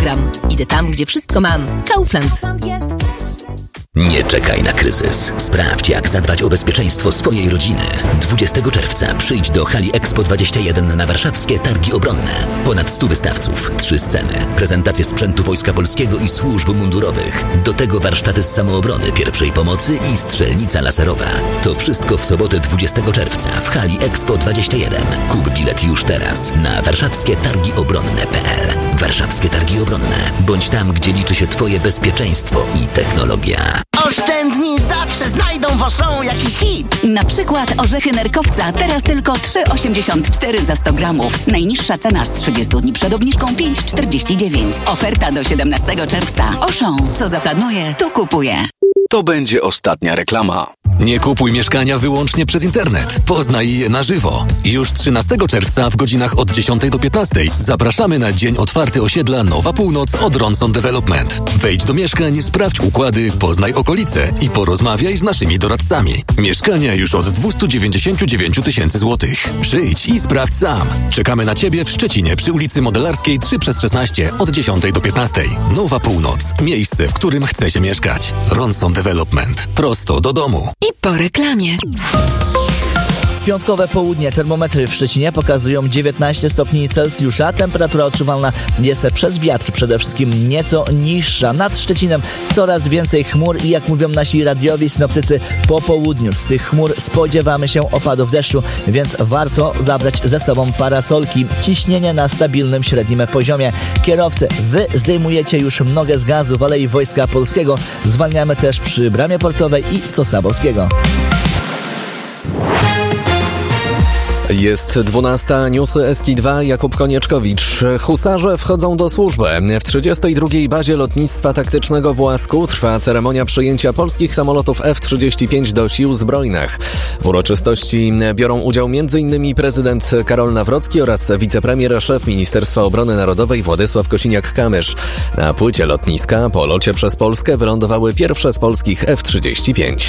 program. Idę tam, gdzie wszystko mam. Kaufland. Nie czekaj na kryzys. Sprawdź, jak zadbać o bezpieczeństwo swojej rodziny. 20 czerwca przyjdź do hali Expo 21 na warszawskie Targi Obronne. Ponad 100 wystawców, 3 sceny, prezentacje sprzętu Wojska Polskiego i służb mundurowych. Do tego warsztaty z samoobrony, pierwszej pomocy i strzelnica laserowa. To wszystko w sobotę 20 czerwca w hali Expo 21. Kup bilet już teraz na warszawskietargiobronne.pl. Warszawskie Targi Obronne. Bądź tam, gdzie liczy się Twoje bezpieczeństwo i technologia. Oszczędni zawsze znajdą waszą jakiś hit. Na przykład orzechy nerkowca teraz tylko 3,84 za 100 gramów. Najniższa cena z 30 dni przed obniżką 5,49. Oferta do 17 czerwca. Auchan. Co zaplanuje, to kupuje. To będzie ostatnia reklama. Nie kupuj mieszkania wyłącznie przez internet. Poznaj je na żywo. Już 13 czerwca w godzinach od 10 do 15 zapraszamy na dzień otwarty osiedla Nowa Północ od Ronson Development. Wejdź do mieszkań, sprawdź układy, poznaj okolice i porozmawiaj z naszymi doradcami. Mieszkania już od 299 000 złotych. Przyjdź i sprawdź sam. Czekamy na Ciebie w Szczecinie przy ulicy Modelarskiej 3/16 od 10 do 15. Nowa Północ. Miejsce, w którym chce się mieszkać. Ronson Development. Prosto do domu. I po reklamie. Piątkowe południe. Termometry w Szczecinie pokazują 19 stopni Celsjusza. Temperatura odczuwalna jest przez wiatr przede wszystkim nieco niższa. Nad Szczecinem coraz więcej chmur i jak mówią nasi radiowi synoptycy, po południu z tych chmur spodziewamy się opadów deszczu, więc warto zabrać ze sobą parasolki. Ciśnienie na stabilnym średnim poziomie. Kierowcy, wy zdejmujecie już nogę z gazu w Alei Wojska Polskiego. Zwalniamy też przy Bramie Portowej i Sosabowskiego. Jest 12, newsy SK2, Jakub Konieczkowicz. Husarze wchodzą do służby. W 32. bazie lotnictwa taktycznego w Łasku trwa ceremonia przyjęcia polskich samolotów F-35 do sił zbrojnych. W uroczystości biorą udział m.in. prezydent Karol Nawrocki oraz wicepremier, szef Ministerstwa Obrony Narodowej Władysław Kosiniak-Kamysz. Na płycie lotniska po locie przez Polskę wylądowały pierwsze z polskich F-35.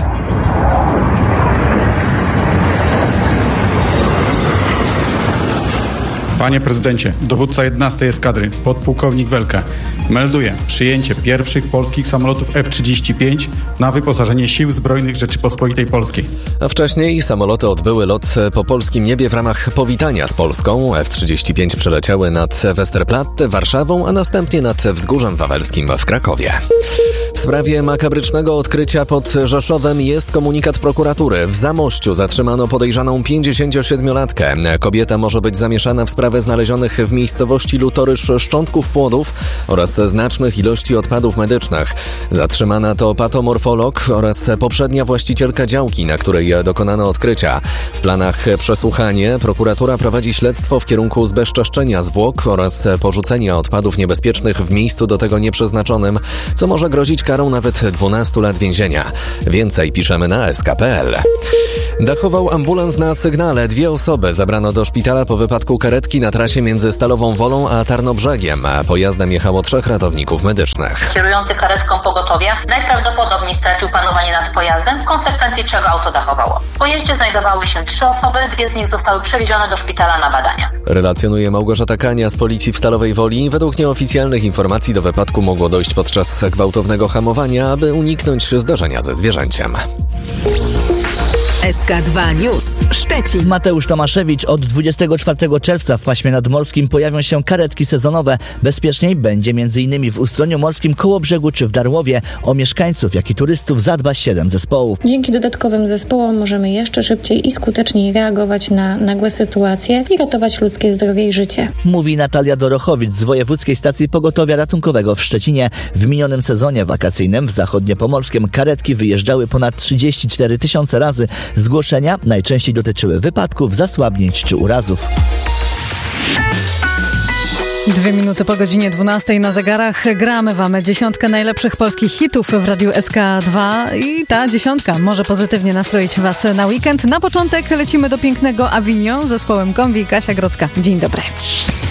Panie prezydencie, dowódca 11 eskadry, podpułkownik Welke, melduje przyjęcie pierwszych polskich samolotów F-35 na wyposażenie Sił Zbrojnych Rzeczypospolitej Polskiej. A wcześniej samoloty odbyły lot po polskim niebie w ramach powitania z Polską. F-35 przeleciały nad Westerplatte, Warszawą, a następnie nad Wzgórzem Wawelskim w Krakowie. W sprawie makabrycznego odkrycia pod Rzeszowem jest komunikat prokuratury. W Zamościu zatrzymano podejrzaną 57-latkę. Kobieta może być zamieszana w sprawę znalezionych w miejscowości Lutorysz szczątków płodów oraz znacznych ilości odpadów medycznych. Zatrzymana to patomorfolog oraz poprzednia właścicielka działki, na której dokonano odkrycia. W planach przesłuchanie prokuratura prowadzi śledztwo w kierunku zbezczeszczenia zwłok oraz porzucenia odpadów niebezpiecznych w miejscu do tego nieprzeznaczonym, co może grozić karą nawet 12 lat więzienia. Więcej piszemy na sk.pl. Dachował ambulans na sygnale. 2 osoby zabrano do szpitala po wypadku karetki na trasie między Stalową Wolą a Tarnobrzegiem, a pojazdem jechało 3 ratowników medycznych. Kierujący karetką pogotowia najprawdopodobniej stracił panowanie nad pojazdem, w konsekwencji czego auto dachowało. W pojeździe znajdowały się 3 osoby, 2 z nich zostały przewiezione do szpitala na badania. Relacjonuje Małgorzata Kania z policji w Stalowej Woli. Według nieoficjalnych informacji do wypadku mogło dojść podczas gwałtownego hamowania, aby uniknąć zdarzenia ze zwierzęciem. SK2 News Szczecin. Mateusz Tomaszewicz. Od 24 czerwca w paśmie nadmorskim pojawią się karetki sezonowe. Bezpieczniej będzie m.in. w Ustroniu Morskim, Kołobrzegu czy w Darłowie. O mieszkańców, jak i turystów zadba 7 zespołów. Dzięki dodatkowym zespołom możemy jeszcze szybciej i skuteczniej reagować na nagłe sytuacje i ratować ludzkie zdrowie i życie. Mówi Natalia Dorochowicz z Wojewódzkiej Stacji Pogotowia Ratunkowego w Szczecinie. W minionym sezonie wakacyjnym w Zachodniopomorskiem karetki wyjeżdżały ponad 34 000 razy. Zgłoszenia najczęściej dotyczyły wypadków, zasłabnięć czy urazów. 2 minuty po godzinie 12 na zegarach. Gramy wam 10 najlepszych polskich hitów w Radiu SK2 i ta 10 może pozytywnie nastroić was na weekend. Na początek lecimy do pięknego Avignon z zespołem Kombi. Kasia Grodzka. Dzień dobry.